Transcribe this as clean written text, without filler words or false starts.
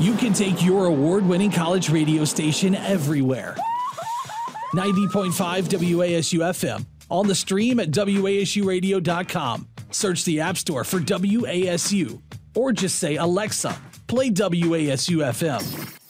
You can take your award-winning college radio station everywhere. 90.5 WASU FM. On the stream at WASUradio.com. Search the App Store for WASU. Or just say, Alexa, play WASU FM.